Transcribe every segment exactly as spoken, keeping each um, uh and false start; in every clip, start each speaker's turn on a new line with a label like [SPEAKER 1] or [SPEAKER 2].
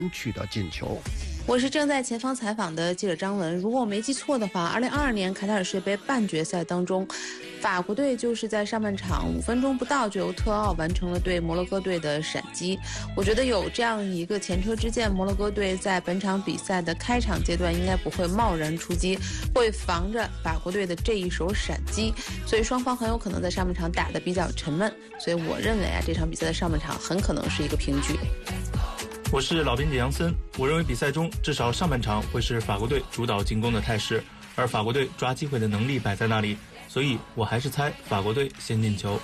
[SPEAKER 1] 取得进球。
[SPEAKER 2] 我是正在前方采访的记者张文。如果我没记错的话，二零二二年卡塔尔世界杯半决赛当中，法国队就是在上半场五分钟不到就由特奥完成了对摩洛哥队的闪击。我觉得有这样一个前车之鉴，摩洛哥队在本场比赛的开场阶段应该不会贸然出击，会防着法国队的这一手闪击，所以双方很有可能在上半场打得比较沉闷。所以我认为啊，这场比赛的上半场很可能是一个平局。
[SPEAKER 3] 我是老编辑杨森，我认为比赛中至少上半场会是法国队主导进攻的态势，而法国队抓机会的能力摆在那里，所以我还是猜法国队先进球。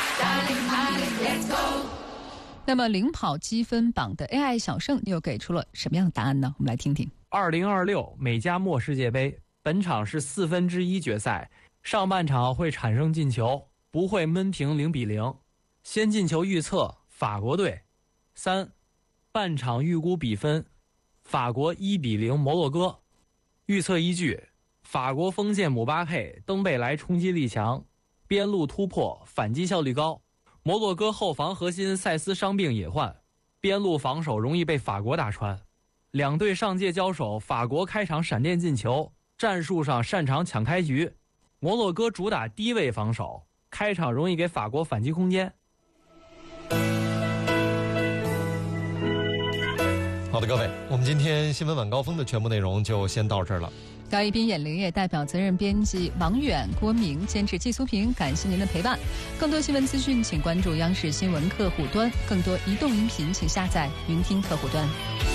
[SPEAKER 4] 那么领跑积分榜的 A I 小胜又给出了什么样的答案呢？我们来听听。
[SPEAKER 5] 二零二六美加墨世界杯本场是四分之一决赛，上半场会产生进球，不会闷平零比零。先进球预测法国队。三半场预估比分，法国一比零摩洛哥。预测依据：法国锋线姆巴佩、登贝莱冲击力强，边路突破，反击效率高；摩洛哥后防核心塞斯伤病野患，边路防守容易被法国打穿。两队上届交手，法国开场闪电进球，战术上擅长抢开局；摩洛哥主打低位防守，开场容易给法国反击空间。
[SPEAKER 6] 好的，各位，我们今天新闻晚高峰的全部内容就先到这儿了。
[SPEAKER 4] 高一斌、眼玲也代表责任编辑王远、郭明，监制季苏平，感谢您的陪伴。更多新闻资讯，请关注央视新闻客户端；更多移动音频，请下载云听客户端。